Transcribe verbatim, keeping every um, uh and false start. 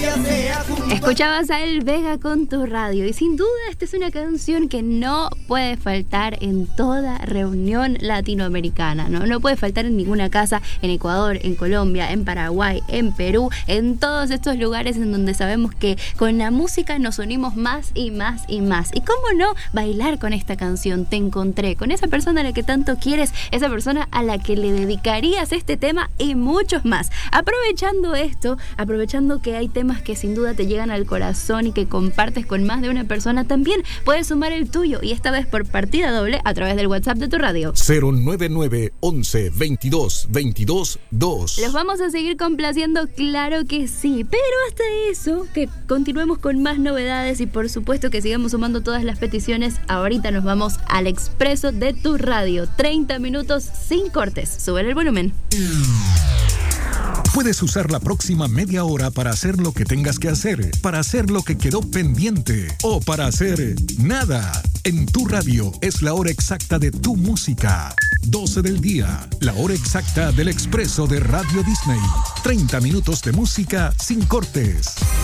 Escuchabas a El Vega con Tu Radio y sin duda esta es una canción que no puede faltar en toda reunión latinoamericana, ¿no? No puede faltar en ninguna casa, en Ecuador, en Colombia, en Paraguay, en Perú, en todos estos lugares en donde sabemos que con la música nos unimos más y más y más. Y cómo no bailar con esta canción, Te Encontré, con esa persona a la que tanto quieres, esa persona a la que le dedicarías este tema y muchos más. Aprovechando esto, aprovechando que hay temas que sin duda te llegan al corazón y que compartes con más de una persona, también puedes sumar el tuyo y esta vez por partida doble a través del WhatsApp de Tu Radio cero nueve nueve once veintidós veintidós dos. Los vamos a seguir complaciendo, claro que sí, pero hasta eso, que continuemos con más novedades y por supuesto que sigamos sumando todas las peticiones. Ahorita nos vamos al expreso de Tu Radio, treinta minutos sin cortes. Sube el volumen. Puedes usar la próxima media hora para hacer lo que tengas que hacer, para hacer lo que quedó pendiente o para hacer nada. En Tu Radio es la hora exacta de tu música. doce del día, la hora exacta del expreso de Radio Disney. treinta minutos de música sin cortes.